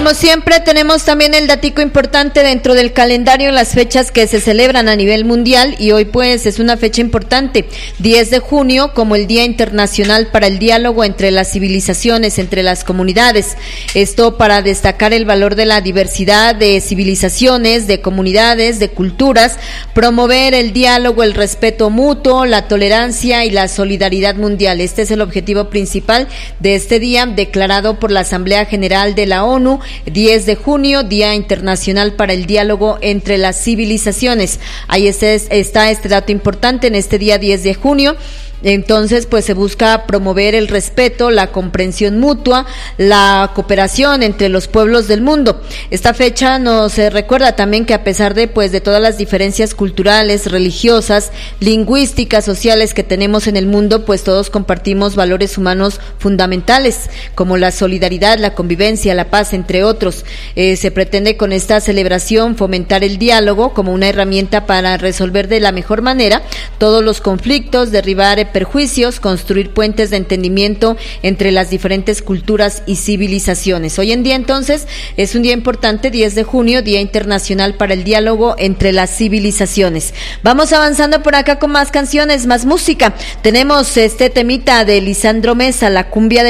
Como siempre, tenemos también el datico importante dentro del calendario, las fechas que se celebran a nivel mundial, y hoy pues es una fecha importante, 10 de junio, como el Día Internacional para el Diálogo entre las Civilizaciones, entre las comunidades. Esto para destacar el valor de la diversidad de civilizaciones, de comunidades, de culturas, promover el diálogo, el respeto mutuo, la tolerancia y la solidaridad mundial. Este es el objetivo principal de este día, declarado por la Asamblea General de la ONU, 10 de junio, Día Internacional para el Diálogo entre las Civilizaciones. Ahí está este dato importante en este día 10 de junio. Entonces, pues se busca promover el respeto, la comprensión mutua, la cooperación entre los pueblos del mundo. Esta fecha nos recuerda también que a pesar de todas las diferencias culturales, religiosas, lingüísticas, sociales que tenemos en el mundo, pues todos compartimos valores humanos fundamentales, como la solidaridad, la convivencia, la paz, entre otros. Se pretende con esta celebración fomentar el diálogo como una herramienta para resolver de la mejor manera todos los conflictos, derribar perjuicios, construir puentes de entendimiento entre las diferentes culturas y civilizaciones. Hoy en día, entonces, es un día importante, 10 de junio, Día Internacional para el Diálogo entre las Civilizaciones. Vamos avanzando por acá con más canciones, más música. Tenemos este temita de Lisandro Mesa, La Cumbia de